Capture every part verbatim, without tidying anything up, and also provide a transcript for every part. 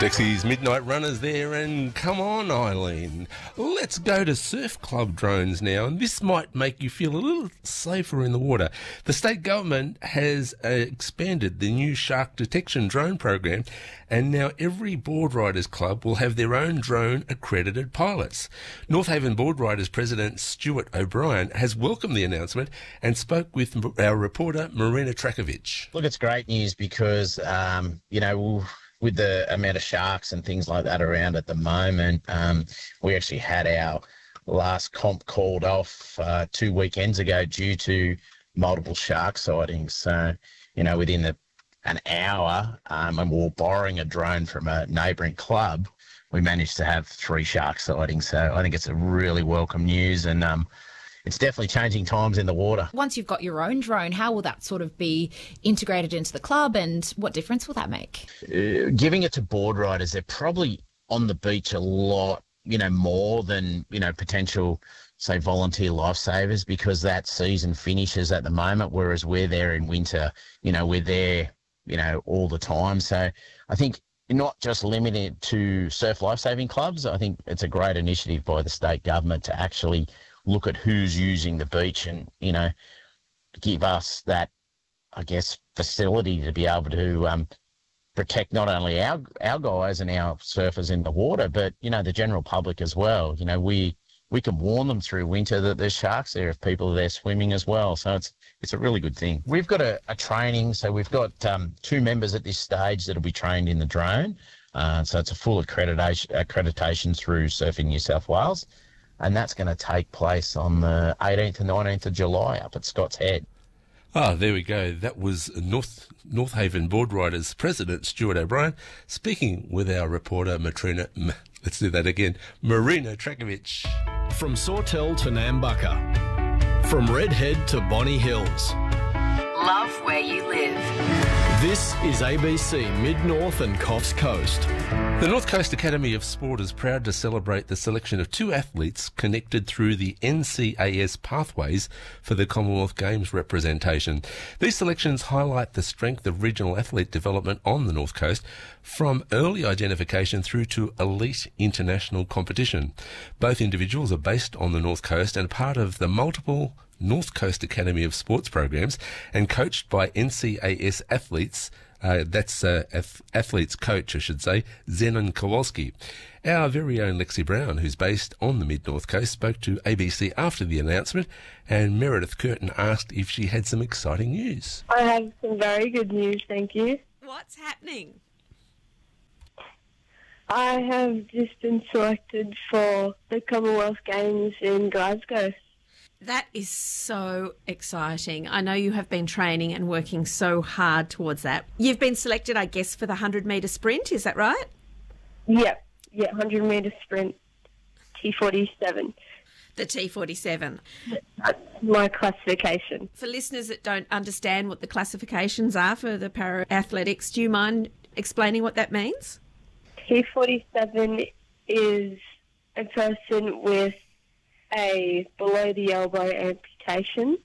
Dexy's Midnight Runners there, and come on, Eileen. Let's go to surf club drones now, and this might make you feel a little safer in the water. The state government has uh, expanded the new shark detection drone program, and now every board riders club will have their own drone accredited pilots. North Haven Board Riders President Stuart O'Brien has welcomed the announcement and spoke with our reporter Marina Trakovic. Look, it's great news because, um, you know, we'll with the amount of sharks and things like that around at the moment, um, we actually had our last comp called off uh, two weekends ago due to multiple shark sightings. So, you know, within the, an hour, um, and we were borrowing a drone from a neighbouring club, we managed to have three shark sightings. So I think it's a really welcome news, and um, it's definitely changing times in the water. Once you've got your own drone, how will that sort of be integrated into the club, and what difference will that make? Uh, giving it to board riders, they're probably on the beach a lot, you know, more than, you know, potential, say, volunteer lifesavers, because that season finishes at the moment, whereas we're there in winter, you know, we're there, you know, all the time. So I think not just limited to surf lifesaving clubs. I think it's a great initiative by the state government to actually look at who's using the beach and, you know, give us that, I guess, facility to be able to um, protect not only our our guys and our surfers in the water, but, you know, the general public as well. You know, we we can warn them through winter that there's sharks there if people are there swimming as well. So it's it's a really good thing. We've got a, a training, so we've got um, two members at this stage that'll be trained in the drone. Uh, so it's a full accreditation, accreditation through Surfing New South Wales. And that's going to take place on the eighteenth and nineteenth of July up at Scott's Head. Ah, there we go. That was North North Haven Board Riders President Stuart O'Brien speaking with our reporter Matrina. Let's do that again. Marina Trakovic. From Sawtell to Nambucca, from Redhead to Bonny Hills. Love where you live. This is A B C Mid-North and Coffs Coast. The North Coast Academy of Sport is proud to celebrate the selection of two athletes connected through the N C A S pathways for the Commonwealth Games representation. These selections highlight the strength of regional athlete development on the North Coast, from early identification through to elite international competition. Both individuals are based on the North Coast and part of the multiple North Coast Academy of Sports programs and coached by N C A S athletes. Uh, that's uh, ath- athletes coach, I should say, Zenon Kowalski. Our very own Lexi Brown, who's based on the Mid-North Coast, spoke to A B C after the announcement, and Meredith Curtin asked if she had some exciting news. I have some very good news, thank you. What's happening? I have just been selected for the Commonwealth Games in Glasgow. That is so exciting. I know you have been training and working so hard towards that. You've been selected, I guess, for the one hundred metre sprint, is that right? Yep, yeah, one hundred metre sprint, T forty-seven. The T forty-seven. That's my classification. For listeners that don't understand what the classifications are for the para-athletics, do you mind explaining what that means? T forty-seven is a person with a below the elbow amputation.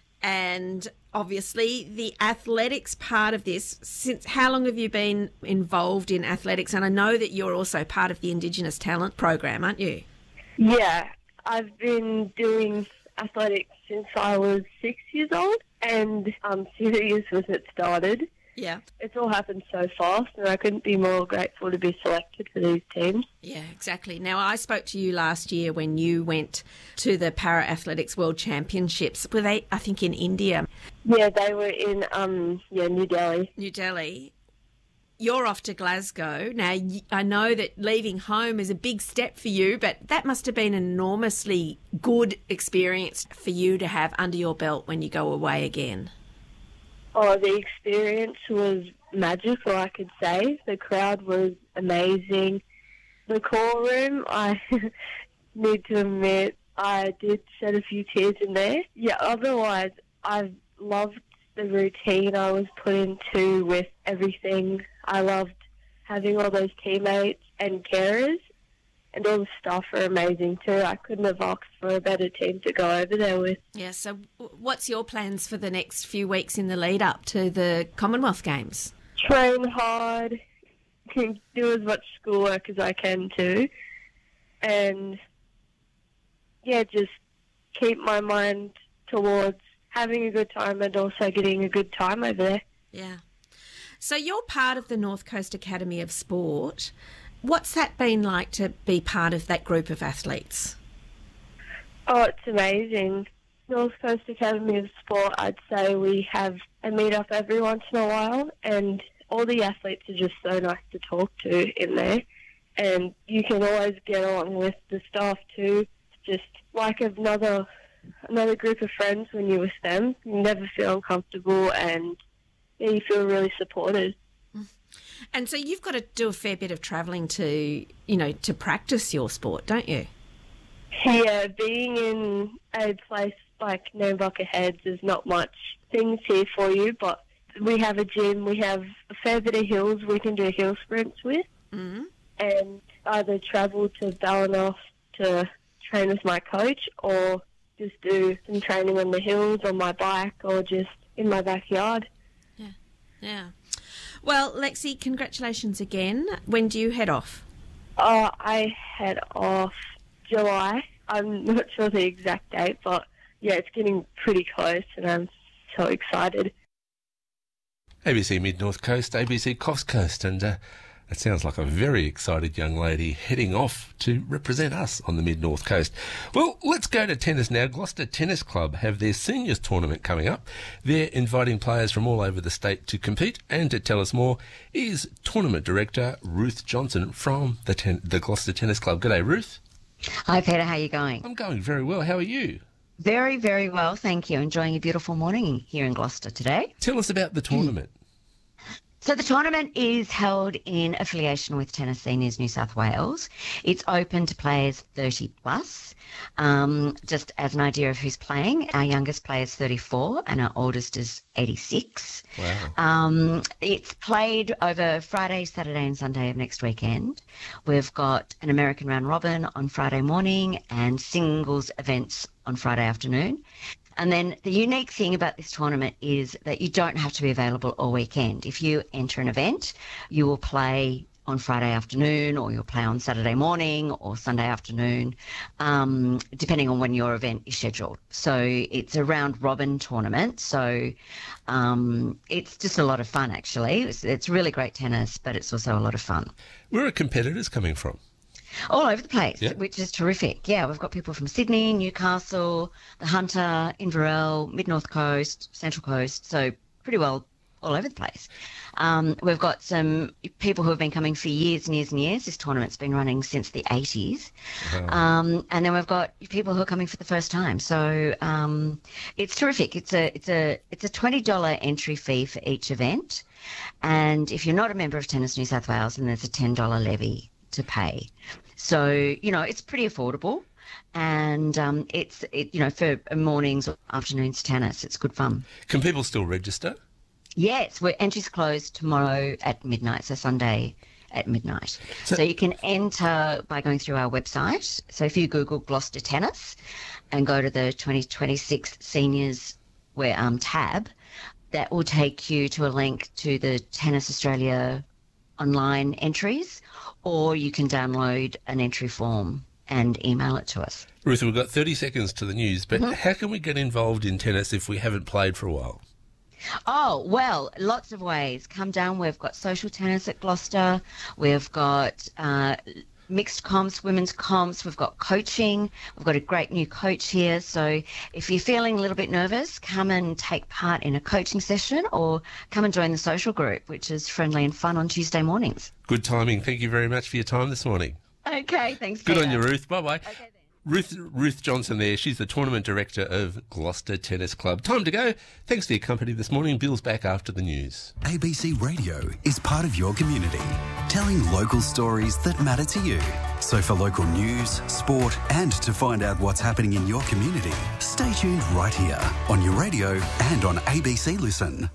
And obviously the athletics part of this, since how long have you been involved in athletics? And I know that you're also part of the Indigenous Talent Program, aren't you? Yeah, I've been doing athletics since I was six years old, and I'm serious when it started. Yeah. It's all happened so fast, and I couldn't be more grateful to be selected for these teams. Yeah, exactly. Now, I spoke to you last year when you went to the Para-Athletics World Championships. Were they, I think, in India? Yeah, they were in um, yeah, New Delhi. New Delhi. You're off to Glasgow. Now, I know that leaving home is a big step for you, but that must have been an enormously good experience for you to have under your belt when you go away again. Oh, the experience was magical, I could say. The crowd was amazing. The call room, I need to admit, I did shed a few tears in there. Yeah, otherwise, I've loved the routine I was put into with everything. I loved having all those teammates and carers, and all the staff are amazing too. I couldn't have asked for a better team to go over there with. Yeah, so what's your plans for the next few weeks in the lead up to the Commonwealth Games? Train hard, do as much schoolwork as I can too. And, yeah, just keep my mind towards having a good time and also getting a good time over there. Yeah. So you're part of the North Coast Academy of Sport. What's that been like to be part of that group of athletes? Oh, it's amazing. North Coast Academy of Sport, I'd say we have a meet-up every once in a while, and all the athletes are just so nice to talk to in there. And you can always get along with the staff too. It's just like another another group of friends when you're with them. You never feel uncomfortable, and yeah, you feel really supported. And so you've got to do a fair bit of travelling to, you know, to practice your sport, don't you? Yeah, being in a place like Nambucca Heads, there's not much things here for you, but we have a gym, we have a fair bit of hills we can do hill sprints with, mm-hmm. and either travel to Ballinoff to train with my coach or just do some training on the hills on my bike or just in my backyard. Yeah, yeah. Well, Lexi, congratulations again. When do you head off? Uh, I head off July. I'm not sure the exact date, but yeah, it's getting pretty close and I'm so excited. A B C Mid-North Coast, A B C Coffs Coast, and uh, it sounds like a very excited young lady heading off to represent us on the Mid-North Coast. Well, let's go to tennis now. Gloucester Tennis Club have their seniors tournament coming up. They're inviting players from all over the state to compete, and to tell us more is Tournament Director Ruth Johnson from the, ten- the Gloucester Tennis Club. G'day, Ruth. Hi, Peter. How are you going? I'm going very well. How are you? Very, very well, thank you. Enjoying a beautiful morning here in Gloucester today. Tell us about the tournament. So the tournament is held in affiliation with Tennis Seniors New South Wales. It's open to players thirty plus. Um, just as an idea of who's playing, our youngest player is thirty-four and our oldest is eighty-six. Wow. Um, it's played over Friday, Saturday and Sunday of next weekend. We've got an American round robin on Friday morning and singles events on Friday afternoon. And then the unique thing about this tournament is that you don't have to be available all weekend. If you enter an event, you will play on Friday afternoon or you'll play on Saturday morning or Sunday afternoon, um, depending on when your event is scheduled. So it's a round robin tournament. So um, it's just a lot of fun, actually. It's, it's really great tennis, but it's also a lot of fun. Where are competitors coming from? All over the place, yeah. Which is terrific. Yeah, we've got people from Sydney, Newcastle, the Hunter, Inverell, Mid-North Coast, Central Coast, so pretty well all over the place. Um, we've got some people who have been coming for years and years and years. This tournament's been running since the eighties. Wow. Um, and then we've got people who are coming for the first time. So um, it's terrific. It's a it's a it's a twenty dollars entry fee for each event, and if you're not a member of Tennis New South Wales, then there's a ten dollars levy to pay. So, you know, it's pretty affordable, and um, it's, it, you know, for mornings or afternoons tennis, it's good fun. Can people still register? Yes, we're entries closed tomorrow at midnight, so Sunday at midnight. So, so you can enter by going through our website. So if you Google Gloucester Tennis and go to the twenty twenty-six Seniors where, um, tab, that will take you to a link to the Tennis Australia online entries, or you can download an entry form and email it to us. Ruth, we've got thirty seconds to the news, but mm-hmm. how can we get involved in tennis if we haven't played for a while? Oh, well, lots of ways. Come down. We've got social tennis at Gloucester. We've got uh, mixed comps, women's comps. We've got coaching. We've got a great new coach here. So if you're feeling a little bit nervous, come and take part in a coaching session or come and join the social group, which is friendly and fun on Tuesday mornings. Good timing. Thank you very much for your time this morning. Okay, thanks. Good Peter. on you, Ruth. Bye-bye. Okay, then. Ruth Ruth Johnson there. She's the tournament director of Gloucester Tennis Club. Time to go. Thanks for your company this morning. Bill's back after the news. A B C Radio is part of your community, telling local stories that matter to you. So for local news, sport and to find out what's happening in your community, stay tuned right here on your radio and on A B C Listen.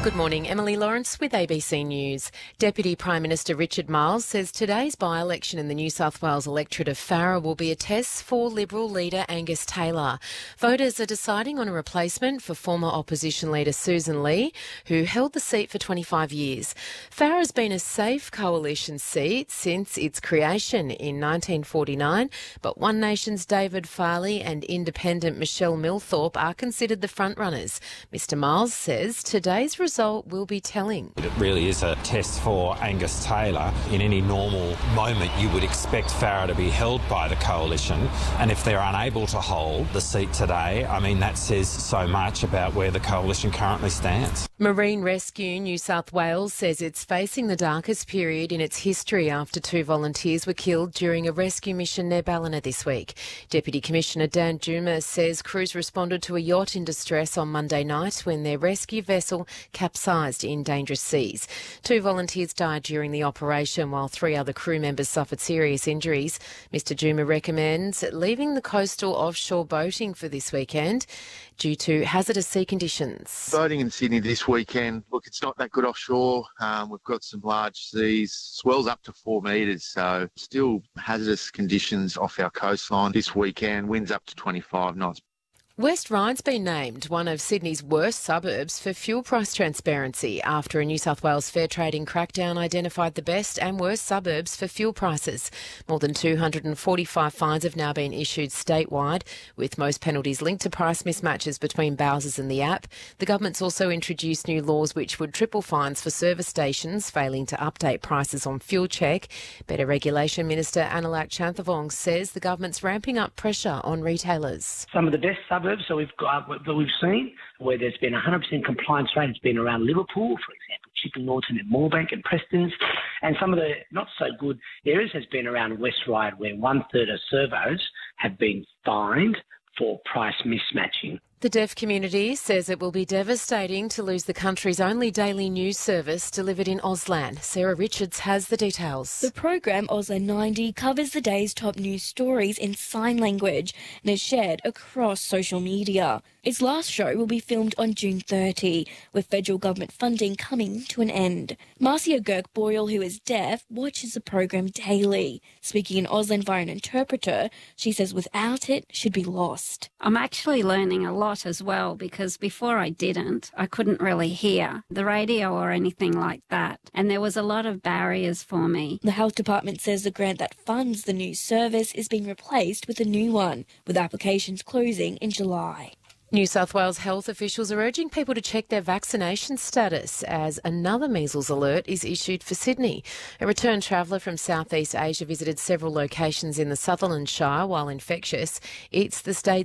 Good morning, Emily Lawrence with A B C News. Deputy Prime Minister Richard Marles says today's by-election in the New South Wales electorate of Farrer will be a test for Liberal leader Angus Taylor. Voters are deciding on a replacement for former opposition leader Susan Lee, who held the seat for twenty-five years. Farrer has been a safe coalition seat since its creation in nineteen forty-nine, but One Nation's David Farley and independent Michelle Milthorpe are considered the frontrunners. Mister Marles says today's result will be telling. It really is a test for Angus Taylor. In any normal moment, you would expect Farrer to be held by the coalition, and if they're unable to hold the seat today, I mean, that says so much about where the coalition currently stands. Marine Rescue New South Wales says it's facing the darkest period in its history after two volunteers were killed during a rescue mission near Ballina this week. Deputy Commissioner Dan Juma says crews responded to a yacht in distress on Monday night when their rescue vessel capsized in dangerous seas. Two volunteers died during the operation while three other crew members suffered serious injuries. Mister Juma recommends leaving the coastal offshore boating for this weekend due to hazardous sea conditions. Boating in Sydney this weekend, look, it's not that good offshore. Um, we've got some large seas, swells up to four metres, so still hazardous conditions off our coastline this weekend, winds up to twenty-five knots. West Ryan's been named one of Sydney's worst suburbs for fuel price transparency after a New South Wales fair trading crackdown identified the best and worst suburbs for fuel prices. More than two hundred forty-five fines have now been issued statewide, with most penalties linked to price mismatches between Bowsers and the app. The government's also introduced new laws which would triple fines for service stations failing to update prices on fuel check. Better Regulation Minister Anilak Chanthavong says the government's ramping up pressure on retailers. Some of the best suburbs that we've got, that we've seen, where there's been a one hundred percent compliance rate, has been around Liverpool, for example, Chicken Norton and Moorebank and Preston's. And some of the not so good areas has been around West Ryde, where one third of servos have been fined for price mismatching. The deaf community says it will be devastating to lose the country's only daily news service delivered in Auslan. Sarah Richards has the details. The program Auslan ninety covers the day's top news stories in sign language and is shared across social media. Its last show will be filmed on June thirtieth, with federal government funding coming to an end. Marcia Girk-Boyle, who is deaf, watches the program daily. Speaking in Auslan via an interpreter, she says without it, she'd be lost. I'm actually learning a lot as well, because before I didn't, I couldn't really hear the radio or anything like that, and there was a lot of barriers for me. The Health Department says the grant that funds the new service is being replaced with a new one, with applications closing in July. New South Wales health officials are urging people to check their vaccination status as another measles alert is issued for Sydney. A returned traveller from Southeast Asia visited several locations in the Sutherland Shire while infectious. It's the state's